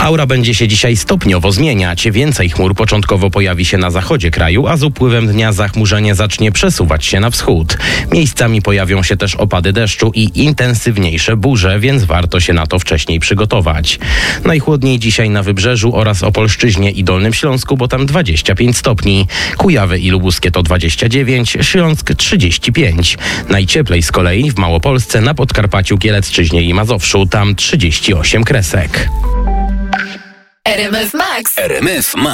Aura będzie się dzisiaj stopniowo zmieniać. Więcej chmur początkowo pojawi się na zachodzie kraju, a z upływem dnia zachmurzenie zacznie przesuwać się na wschód. Miejscami pojawią się też opady deszczu i intensywniejsze burze, więc warto się na to wcześniej przygotować. Najchłodniej dzisiaj na Wybrzeżu oraz Opolszczyźnie i Dolnym Śląsku, bo tam 25 stopni. Kujawy i Lubuskie to 29, Śląsk 35. Najcieplej z kolei w Małopolsce, na Podkarpaciu, Kielecczyźnie i Mazowszu, tam 38 kresek. RMF Max.